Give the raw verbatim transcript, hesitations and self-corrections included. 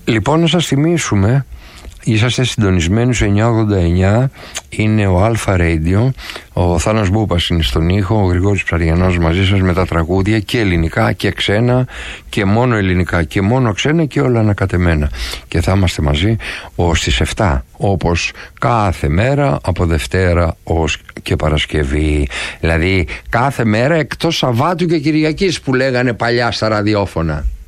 Λοιπόν, να σας θυμίσουμε, είσαστε συντονισμένοι στο εννιά ογδόντα εννιά, είναι ο Αλφα Radio, ο Θάνος Μπούπας είναι στον ήχο, ο Γρηγόρης Ψαριανός μαζί σας με τα τραγούδια και ελληνικά και ξένα και μόνο ελληνικά και μόνο ξένα και όλα ανακατεμένα. Και θα είμαστε μαζί ως τις εφτά, όπως κάθε μέρα από Δευτέρα ως και Παρασκευή. Δηλαδή κάθε μέρα εκτός Σαββάτου και Κυριακής που λέγανε παλιά στα ραδιόφωνα.